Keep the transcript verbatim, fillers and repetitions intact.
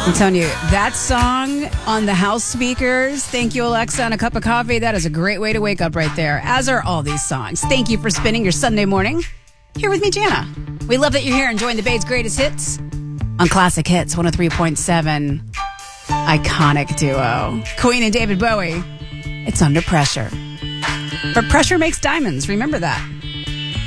I'm telling you, that song on the house speakers, thank you, Alexa, and a cup of coffee, that is a great way to wake up right there, as are all these songs. Thank you for spending your Sunday morning here with me, Jana. We love that you're here enjoying the Babe's Greatest Hits on Classic Hits one oh three point seven. Iconic duo, Queen and David Bowie. It's Under Pressure. But pressure makes diamonds. Remember that.